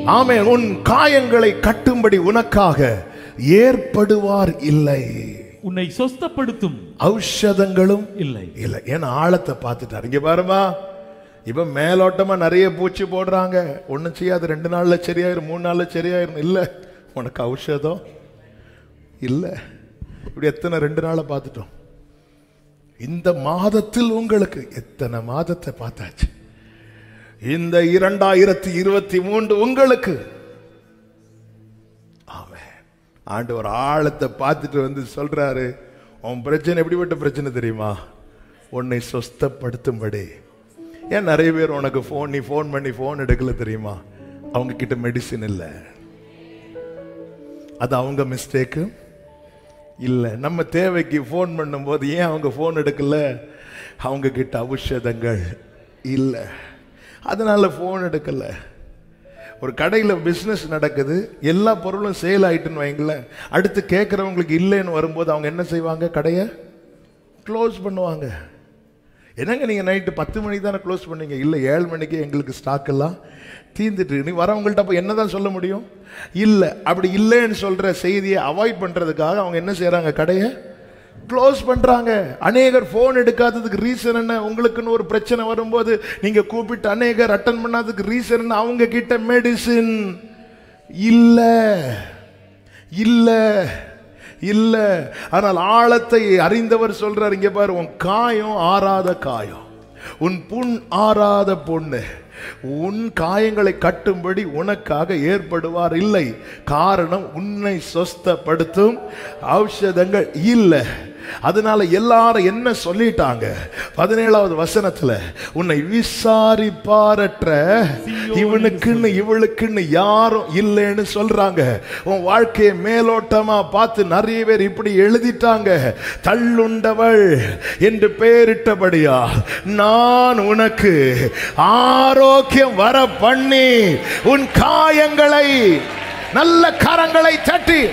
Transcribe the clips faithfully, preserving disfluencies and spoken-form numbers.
ஆமென். உன் காயங்களை கட்டும்படி உனக்காக ஏற்படுவார் இல்லை. உன்னை சொஸ்தப்படுத்தும் ஔஷதங்களும் இல்லை இல்லை. ஏன்னா ஆழத்தை பார்த்துட்டாரு. இங்க பாருமா, இப்ப மேலோட்டமா நிறைய பூச்சி போடுறாங்க, ஒன்னும் செய்யாது, ரெண்டு நாள்ல சரியாயிரும், மூணு நாள்ல சரியாயிரும். இல்ல, உனக்கு ஔஷதம் இல்ல. இப்படி எத்தனை ரெண்டு நாளை பார்த்துட்டோம். இந்த மாதத்தில் உங்களுக்கு எத்தனை மாதத்தை பார்த்தாச்சு. இந்த இரண்டாயிரத்தி இருபத்தி மூன்று உங்களுக்கு ஆண்டவர் ஆழத்தை பார்த்துட்டு வந்து சொல்றாரு, உன் பிரச்சனை எப்படிப்பட்ட பிரச்சனை தெரியுமா? உன்னை சொஸ்தப்படுத்தும்படி. ஏன் நிறைய பேர் உனக்கு போன், நீ போன் பண்ணி போன் எடுக்கல தெரியுமா? அவங்க கிட்ட மெடிசின் இல்லை, அது அவங்க மிஸ்டேக்கு இல்லை. நம்ம தேவைக்கு போன் பண்ணும் போது ஏன் அவங்க போன் எடுக்கல? அவங்க கிட்ட ஔஷதங்கள் இல்லை, அதனால போன் எடுக்கல. ஒரு கடையில் பிஸ்னஸ் நடக்குது, எல்லா பொருளும் சேல் ஆயிட்டுன்னு வைங்களேன், அடுத்து கேட்குறவங்களுக்கு இல்லைன்னு வரும்போது அவங்க என்ன செய்வாங்க? கடையை க்ளோஸ் பண்ணுவாங்க. என்னங்க நீங்கள் நைட்டு பத்து மணிக்கு தானே க்ளோஸ் பண்ணீங்க? இல்லை, ஏழு மணிக்கு எங்களுக்கு ஸ்டாக் எல்லாம் தீர்ந்துட்டு. நீ வரவங்கள்ட்ட அப்போ என்ன தான் சொல்ல முடியும்? இல்லை. அப்படி இல்லைன்னு சொல்கிற செய்தியை அவாய்ட் பண்ணுறதுக்காக அவங்க என்ன செய்கிறாங்க? கடையை க்ளோஸ் பண்ணுறாங்க. அநேகர் ஃபோன் எடுக்காததுக்கு ரீசன் என்ன? உங்களுக்குன்னு ஒரு பிரச்சனை வரும்போது நீங்கள் கூப்பிட்டு அநேகர் அட்டன் பண்ணாததுக்கு ரீசன் என்ன? அவங்க கிட்ட மெடிசின் இல்லை இல்லை இல்லை. ஆனால் ஆழத்தை அறிந்தவர் சொல்றார், இங்க பாரு, உன் காயம் ஆறாத காயம், உன் புண் ஆறாத பொண்ணு, உன் காயங்களை கட்டும்படி உனக்காக ஏற்படுவார் இல்லை. காரணம், உன்னை சொஸ்தப்படுத்தும் ஔஷதங்கள் இல்லை. அதனால எல்லாரும் என்ன சொல்லிட்டாங்க? பதினேழாவது வசனத்துல, உன்னை விசாரிப்பாரற்ற இவனுக்குன்னு இவளுக்குன்னு யாரும் இல்லைன்னு சொல்றாங்க. உன் வாழ்க்கையை மேலோட்டமா பார்த்து நிறைய பேர் இப்படி எழுதிட்டாங்க, தள்ளுண்டவள் என்று பெயரிட்டபடியா நான் உனக்கு ஆரோக்கியம் வர பண்ணி உன் காயங்களை நல்ல கரங்களை தட்டி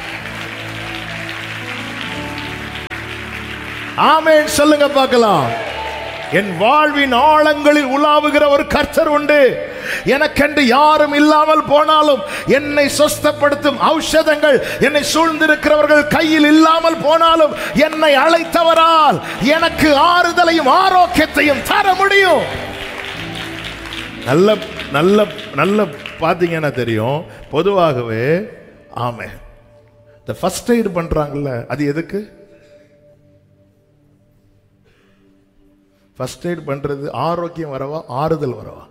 ஆமென் சொல்லுங்க பார்க்கலாம். என் வாழ்வின் ஆழங்களில் உலாவுகிற ஒரு கர்த்தர் உண்டு. எனக்கென்று யாரும் இல்லாமல் போனாலும் என்னை சொஸ்தப்படுத்தும் ஔஷதங்கள் என்னை சூழ்ந்திருக்கிறவர்கள் கையில் இல்லாமல் போனாலும் என்னை அழைத்தவரால் எனக்கு ஆறுதலையும் ஆரோக்கியத்தையும் தர முடியும். நல்ல நல்ல நல்ல பார்த்தீங்கன்னா தெரியும். பொதுவாகவே ஆமென், இந்த ஃபர்ஸ்ட் எய்ட் பண்றாங்கல்ல, அது எதுக்கு? ஃபர்ஸ்ட் எய்ட் பண்றது ஆரோக்கியம் வரவா, ஆறுதல் வரவா?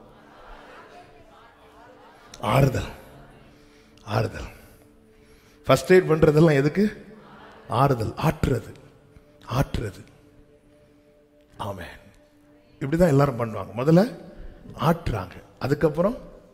ஆறுதல் ஆறுதல். ஃபர்ஸ்ட் எய்ட் பண்றதெல்லாம் எதுக்கு? ஆறுதல், ஆற்றுறது ஆற்றுறது. ஆமென். இப்படிதான் எல்லாரும் பண்ணுவாங்க. முதல்ல ஆற்றுறாங்க, அதுக்கப்புறம்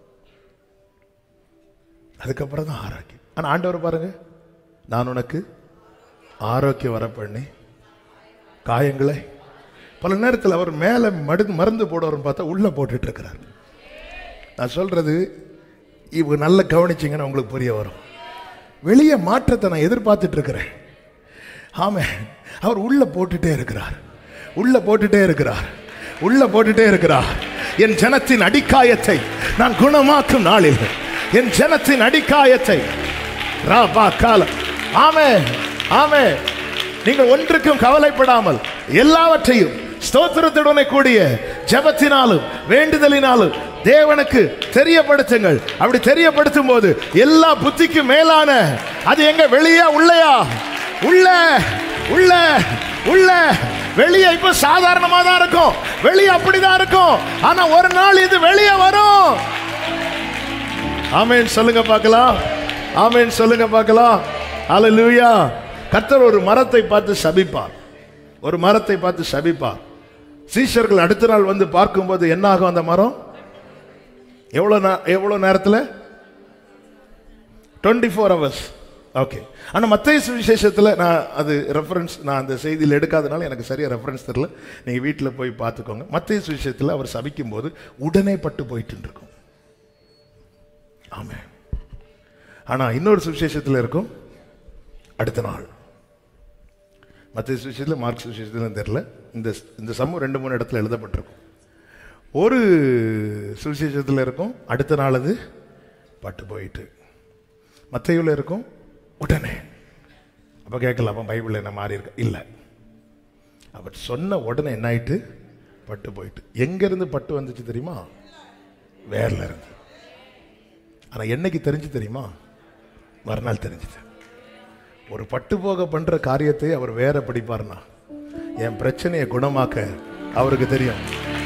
அதுக்கப்புறம் தான் ஆரோக்கியம். ஆனா ஆண்டவர் பாருங்க, நான் உனக்கு ஆரோக்கியம் வர பண்ணி காயங்களை. பல நேரத்தில் அவர் மேலே மருந்து மருந்து போடுவார்னு பார்த்தா உள்ள போட்டுட்டு இருக்கிறார். நான் சொல்றது இவங்க நல்ல கவனிச்சிங்கன்னா உங்களுக்கு புரிய வரும். வெளியே மாற்றத்தை நான் எதிர்பார்த்துட்டு இருக்கிறேன். ஆமாம், அவர் உள்ள போட்டுட்டே இருக்கிறார், உள்ள போட்டுட்டே இருக்கிறார், உள்ள போட்டுட்டே இருக்கிறார். என் ஜனத்தின் அடிக்காயத்தை நான் குணமாக்கும் நாளில், என் ஜனத்தின் அடிக்காயத்தை ராபா காலம். ஆமே ஆமே. நீங்கள் ஒன்றுக்கும் கவலைப்படாமல் எல்லாவற்றையும் ஸ்தோத்திரத்துடனே கூடிய ஜெபத்தினாலும் வேண்டுதலினாலும் தேவனுக்கு தெரியப்படுத்துங்கள். அப்படி தெரியப்படுத்தும் போது எல்லா புத்திக்கும் மேலான, அது எங்க வெளியா உள்ளயா? உள்ள உள்ள உள்ள. வெளியே இப்ப சாதாரணமா தான் இருக்கும், வெளியே அப்படிதான் இருக்கும். ஆனா ஒரு நாள் இது வெளியே வரும். ஆமென் சொல்லுங்க பார்க்கலாம். ஆமென் சொல்லுங்க பார்க்கலாம். ஹல்லேலூயா. கர்த்தர் ஒரு மரத்தை பார்த்து சபிப்பார், ஒரு மரத்தை பார்த்து சபிப்பார். சீஷர்கள் அடுத்த நாள் வந்து பார்க்கும்போது என்ன ஆகும்? அந்த மரம் எவ்வளவு எவ்வளவு நேரத்தில்? Twenty four hours. ஓகே. ஆனால் மத்தேயு சுவிசேஷத்தில் நான் அது ரெஃபரன்ஸ் நான் அந்த செய்தியில் எடுக்காதனால எனக்கு சரியா ரெஃபரன்ஸ் தெரியல, நீங்கள் வீட்டில் போய் பார்த்துக்கோங்க. மத்தேயு சுவிசேஷத்தில் அவர் சபிக்கும் போது உடனே பட்டு போயிட்டு இருக்கும். ஆமாம். ஆனால் இன்னொரு சுவிசேஷத்தில் இருக்கும் அடுத்த நாள். மத்திய சுவிசேஷத்தில், மார்க் சுவிசேஷத்தில் தெரியல. இந்த இந்த சம்பவம் ரெண்டு மூணு இடத்துல எழுதப்பட்டிருக்கும். ஒரு சுவிசேஷத்தில் இருக்கும் அடுத்த நாள் அது பட்டு போயிட்டு. மத்தேயுல இருக்கும் உடனே. அப்போ கேட்கல, அப்போ பைபிள் என்ன மாறி இருக்கு? இல்லை. அவர் சொன்ன உடனே என்ன ஆயிட்டு? பட்டு போயிட்டு. எங்கிருந்து பட்டு வந்துச்சு தெரியுமா? வேர்ல இருந்து. ஆனால் என்னைக்கு தெரிஞ்சு தெரியுமா? மறுநாள் தெரிஞ்சுது. ஒரு பட்டு போக பண்ற காரியத்தை அவர் வேற படிப்பார்னா என் பிரச்சனையை குணமாக்க அவருக்கு தெரியும்.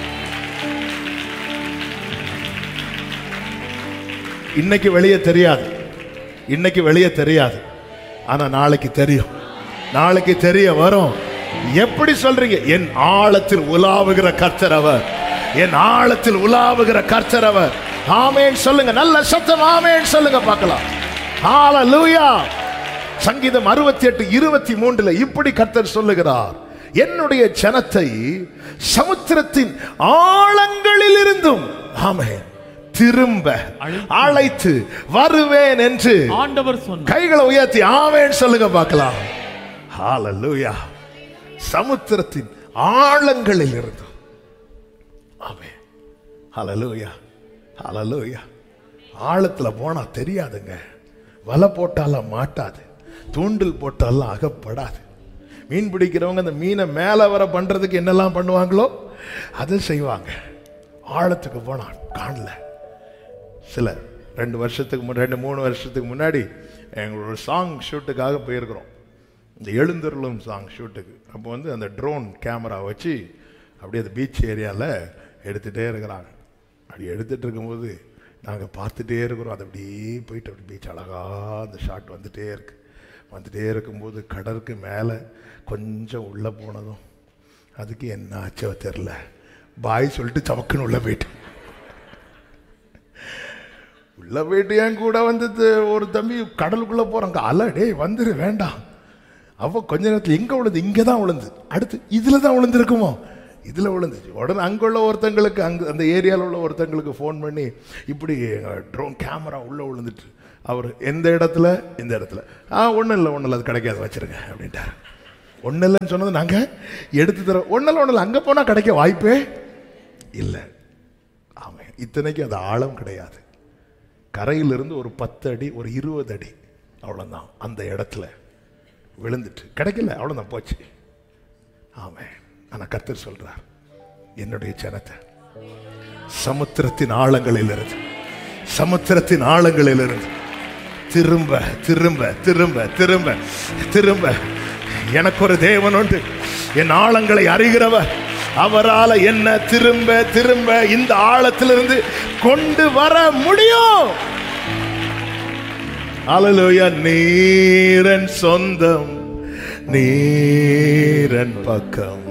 இன்னைக்கு வெளியே தெரியாது, இன்னைக்கு வெளியே தெரியாது, ஆனா நாளைக்கு தெரியும். நாளைக்கு தெரிய வரும். எப்படி சொல்றீங்க? என் ஆழத்தில் உலாவுகிற கர்த்தர் அவர், என் ஆழத்தில் உலாவுகிற கர்த்தர் அவர். ஆமென் சொல்லுங்க, நல்ல சத்தம் ஆமென் சொல்லுங்க பார்க்கலாம். ஹalleluya. சங்கீதம் அறுபத்தி எட்டு இருபத்தி மூன்றுல இப்படி கர்த்தர் சொல்லுகிறார், என்னுடைய ஜனத்தை சமுத்திரத்தின் ஆழங்களில் இருந்தும் ஆமென் திரும்ப அழைத்து வருவேன் என்று ஆண்டவர் சொன்னார். கைகளை உயர்த்தி ஆமென் சொல்லுங்க பார்க்கலாம். ஹalleluya. சமுத்திரத்தின் ஆழங்களில் இருந்து. ஆமென். ஹalleluya. ஹalleluya. ஆழத்துல போனா தெரியாதுங்க. வலை போட்டாலும் மாட்டாது, தூண்டில் போட்டாலும் அகப்படாது. மீன் பிடிக்கிறவங்க அந்த மீனை மேலே வர பண்றதுக்கு என்னெல்லாம் பண்ணுவாங்களோ அதை செய்வாங்க. ஆழத்துக்கு போனா காணல. சில ரெண்டு வருஷத்துக்கு முன்னாடி ரெண்டு மூணு வருஷத்துக்கு முன்னாடி எங்களோட சாங் ஷூட்டுக்காக போயிருக்கிறோம், இந்த எழுந்தருளும் சாங் ஷூட்டுக்கு. அப்போ வந்து அந்த ட்ரோன் கேமரா வச்சு அப்படியே அந்த பீச் ஏரியாவில் எடுத்துகிட்டே இருக்கிறாங்க. அப்படி எடுத்துகிட்டு இருக்கும்போது நாங்கள் பார்த்துட்டே இருக்கிறோம். அது அப்படியே போயிட்டு அப்படி பீச் அழகாக அந்த ஷாட் வந்துகிட்டே இருக்கு. வந்துகிட்டே இருக்கும்போது கடலுக்கு மேலே கொஞ்சம் உள்ளே போனதும் அதுக்கு என்ன ஆச்சோ தெரில, பாய் சொல்லிட்டு சமக்குன்னு உள்ளே போயிட்டு உள்ளே போயிட்டு என் கூட வந்தது ஒரு தம்பி கடலுக்குள்ளே போகிறாங்க. அல டே வந்துரு வேண்டாம். அப்போ கொஞ்ச நேரத்தில் எங்கே விழுந்து? இங்கே தான் விழுந்து. அடுத்து இதில் தான் விழுந்துருக்குமோ? இதில் விழுந்துச்சு. உடனே அங்குள்ள ஒருத்தங்களுக்கு, அங்கே அந்த ஏரியாவில் உள்ள ஒருத்தங்களுக்கு ஃபோன் பண்ணி இப்படி ட்ரோன் கேமரா உள்ளே விழுந்துட்டு, அவர் எந்த இடத்துல? இந்த இடத்துல. ஆ ஒன்றும் இல்லை ஒன்றும் இல்லை, அது கிடைக்காது, வச்சுருங்க அப்படின்ட்டார். ஒன்றும் இல்லைன்னு சொன்னது நாங்கள் எடுத்து தரோம். ஒன்றும் இல்லை ஒன்றும் இல்லை, அங்கே போனால் கிடைக்க வாய்ப்பே இல்லை. ஆமாம், இத்தனைக்கு அது ஆழம் கிடையாது. கரையிலிருந்து ஒரு பத்து அடி ஒரு இருபது அடி அவ்வளோதான் அந்த இடத்துல விழுந்துட்டு கிடைக்கல, அவ்வளோதான் போச்சு. ஆமாம். ஆனால் கர்த்தர் சொல்றார், என்னுடைய ஜனத்தை சமுத்திரத்தின் ஆழங்களில் இருந்து சமுத்திரத்தின் ஆழங்களில் இருந்து திரும்ப திரும்ப திரும்ப திரும்ப திரும்ப எனக்கு ஒரு தேவன் உண்டு, என் ஆழங்களை அறிகிறவர், அவரால் என்ன திரும்ப திரும்ப இந்த ஆழத்திலிருந்து கொண்டு வர முடியும். ஹல்லேலூயா. நீரன் சொந்தம், நீரன் பக்கம்,